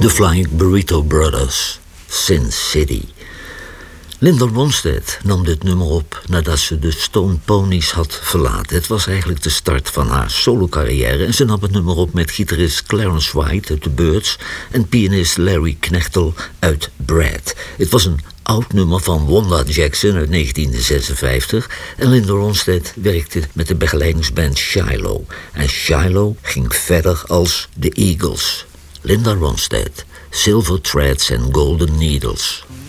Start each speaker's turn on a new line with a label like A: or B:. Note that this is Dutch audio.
A: The Flying Burrito Brothers, Sin City. Linda Ronstadt nam dit nummer op nadat ze de Stone Ponies had verlaten. Het was eigenlijk de start van haar solo-carrière en ze nam het nummer op met gitarist Clarence White uit The Byrds en pianist Larry Knechtel uit Brad. Het was een oud nummer van Wanda Jackson uit 1956 en Linda Ronstadt werkte met de begeleidingsband Shiloh. En Shiloh ging verder als The Eagles. Linda Ronstadt, Silver Threads and Golden Needles.